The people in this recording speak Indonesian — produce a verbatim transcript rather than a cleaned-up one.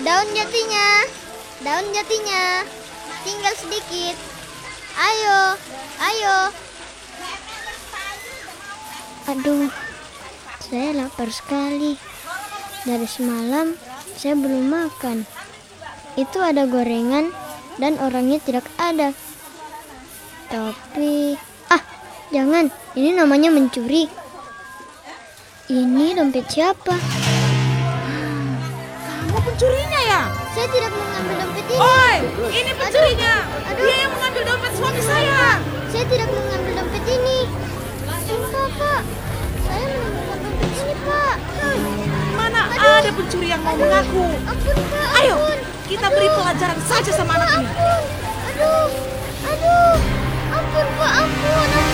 Daun jatinya, daun jatinya, tinggal sedikit. Ayo, ayo. Aduh, saya lapar sekali. Dari semalam saya belum makan. Itu ada gorengan dan orangnya tidak ada. Tapi, ah, jangan. Ini namanya mencuri. Ini dompet siapa? Kamu pencurinya ya? Saya tidak mengambil dompet ini. Oi, ini pencurinya. Aduh, aduh. Dia yang mengambil dompet suami saya. Saya tidak mengambil dompet ini. Sumpah, Pak. Saya mengambil dompet ini, Pak. Mana Aduh. ada pencuri yang mau mengaku? Ampun, Pak. Ayo, Ampun. kita Aduh. beri pelajaran saja sama anak ini. Ampun. Aduh. Aduh. Ampun, Pak. Ampun.